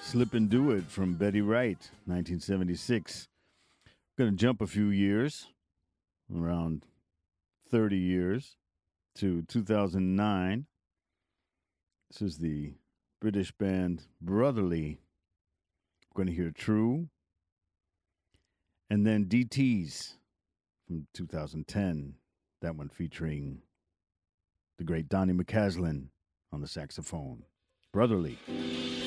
Slip and Do It from Betty Wright, 1976. Going to jump a few years, around 30 years, to 2009. This is the British band Brotherly. We're going to hear True. And then DTs from 2010. That one featuring the great Donnie McCaslin on the saxophone. Brotherly.